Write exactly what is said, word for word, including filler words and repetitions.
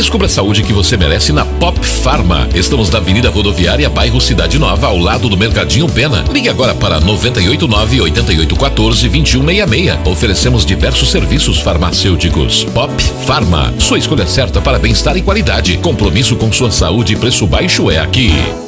Descubra a saúde que você merece na Pop Pharma. Estamos na Avenida Rodoviária, bairro Cidade Nova, ao lado do Mercadinho Pena. Ligue agora para noventa e oito nove, oitenta e oito, quatorze, vinte e um sessenta e seis. Oferecemos diversos serviços farmacêuticos. Pop Pharma, sua escolha certa para bem-estar e qualidade. Compromisso com sua saúde e preço baixo é aqui.